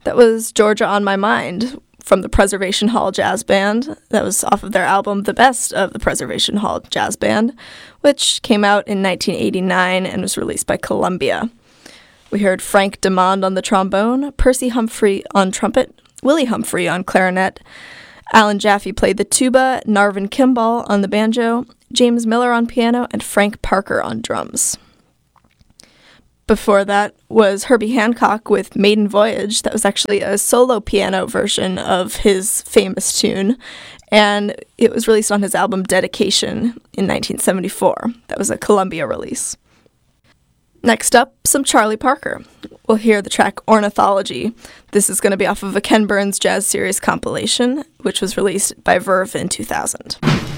That was Georgia on My Mind from the Preservation Hall Jazz Band. That was off of their album The Best of the Preservation Hall Jazz Band, which came out in 1989 and was released by Columbia. We heard Frank Demond on the trombone, Percy Humphrey on trumpet, Willie Humphrey on clarinet, Alan Jaffe played the tuba, Narvin Kimball on the banjo, James Miller on piano, and Frank Parker on drums. Before that was Herbie Hancock with Maiden Voyage. That was actually a solo piano version of his famous tune, and it was released on his album Dedication in 1974. That was a Columbia release. Next up, some Charlie Parker. We'll hear the track Ornithology. This is going to be off of a Ken Burns Jazz Series compilation, which was released by Verve in 2000.